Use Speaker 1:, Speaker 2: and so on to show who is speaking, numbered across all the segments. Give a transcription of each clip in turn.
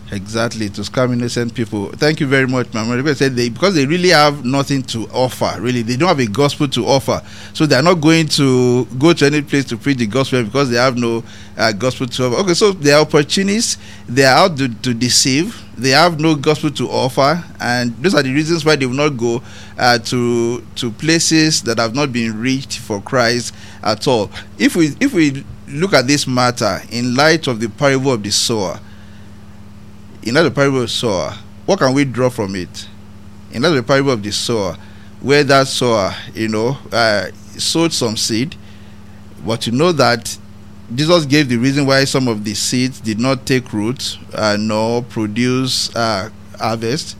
Speaker 1: Exactly, to scam innocent people. Thank you very much, Mama. People said because they really have nothing to offer. Really, they don't have a gospel to offer, so they are not going to go to any place to preach the gospel because they have no gospel to offer. Okay, so they are opportunists. They are out to deceive. They have no gospel to offer, and those are the reasons why they will not go to places that have not been reached for Christ at all. If we look at this matter in light of the parable of the sower. In light of the parable of the sower, what can we draw from it? In light of the parable of the sower, where that sower, sowed some seed, but you know that Jesus gave the reason why some of the seeds did not take root nor produce harvest.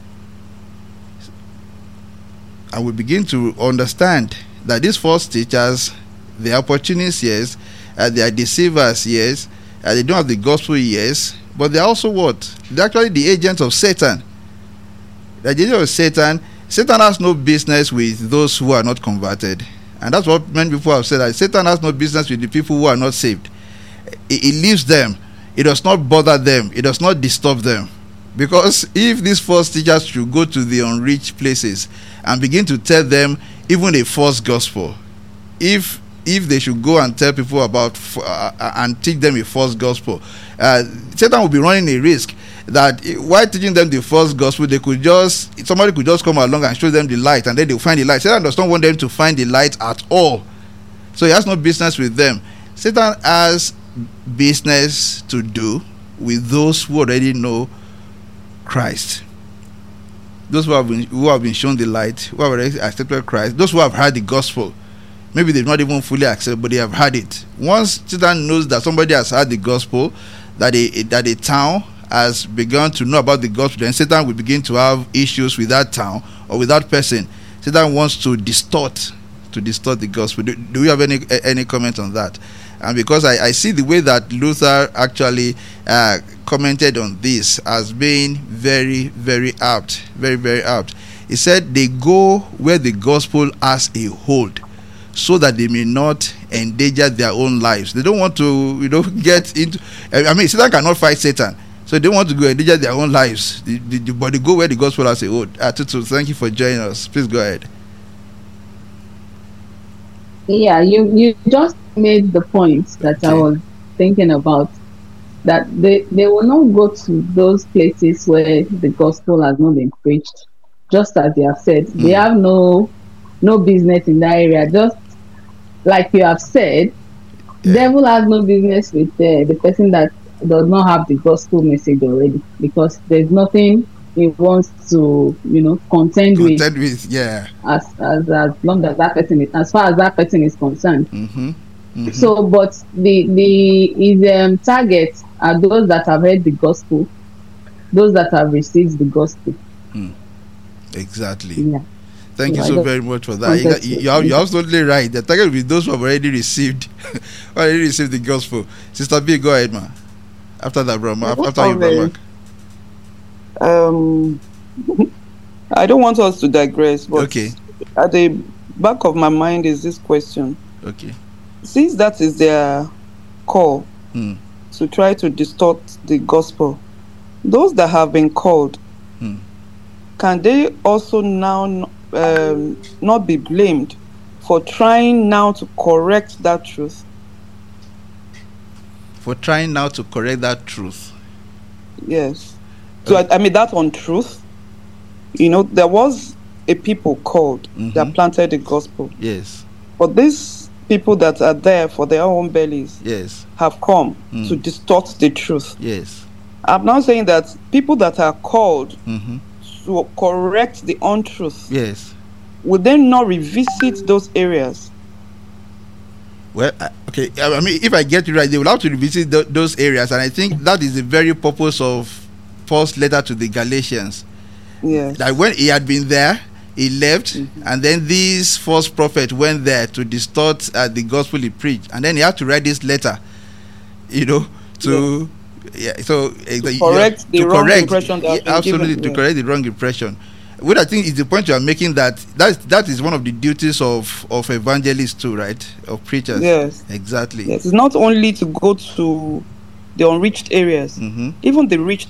Speaker 1: And we begin to understand that these false teachers, they are opportunists, yes, they are deceivers, yes, they don't have the gospel, yes, but they're also what? They're actually the agents of Satan. The agent of Satan. Satan has no business with those who are not converted. And that's what many people have said, that Satan has no business with the people who are not saved. It leaves them. It does not bother them. It does not disturb them. Because if these false teachers should go to the unreached places and begin to tell them even a false gospel, if they should go and tell people about and teach them a false gospel, Satan will be running a risk that while teaching them the false gospel, somebody could just come along and show them the light, and then they'll find the light. Satan does not want them to find the light at all, so he has no business with them. Satan has business to do with those who already know Christ, those who have been shown the light, who have already accepted Christ, those who have heard the gospel. Maybe they've not even fully accepted, but they have heard it. Once Satan knows that somebody has heard the gospel, that a town has begun to know about the gospel, then Satan will begin to have issues with that town or with that person. Satan wants to distort the gospel. Do you have any comment on that? And because I see the way that Luther actually commented on this as being very, very apt, very, very apt. He said they go where the gospel has a hold, so that they may not endanger their own lives. They don't want to, get into. Satan cannot fight Satan, so they don't want to go endanger their own lives. But they go where the gospel has a hold. Tutu, thank you for joining us. Please go ahead.
Speaker 2: Yeah, you just made the point that okay. I was thinking about. That they will not go to those places where the gospel has not been preached, just as they have said. They have no business in that area. Just like you have said, devil has no business with the person that does not have the gospel message already, because there's nothing he wants to contend with, as long as that person is, as far as that person is concerned. So, but his targets are those that have heard the gospel, those that have received the gospel.
Speaker 1: Exactly. Yeah. Thank you so very much for that. You're absolutely right. The target will be those who have already received the gospel. Sister B, go ahead, ma. After that, bro. After you, bro.
Speaker 3: I don't want us to digress, but
Speaker 1: okay.
Speaker 3: At the back of my mind is this question.
Speaker 1: Okay.
Speaker 3: Since that is their call to try to distort the gospel, those that have been called, can they also now not be blamed for trying now to correct that truth?
Speaker 1: For trying now to correct that truth?
Speaker 3: Yes. So that untruth, there was a people called that planted the gospel.
Speaker 1: Yes.
Speaker 3: But these people that are there for their own bellies,
Speaker 1: yes,
Speaker 3: have come to distort the truth.
Speaker 1: Yes.
Speaker 3: I'm now saying that people that are called to correct the untruth,
Speaker 1: yes,
Speaker 3: would they not revisit those areas?
Speaker 1: Well, okay. If I get it right, they will have to revisit those areas, and I think that is the very purpose of Paul's letter to the Galatians.
Speaker 3: Yes.
Speaker 1: That when he had been there, he left, and then these false prophets went there to distort the gospel he preached, and then he had to write this letter, to correct the wrong impression. Absolutely, to correct the wrong impression. What I think is the point you are making, that is one of the duties of evangelists too, right? Of preachers.
Speaker 3: Yes,
Speaker 1: exactly.
Speaker 3: Yes, it's not only to go to the unreached areas, even the reached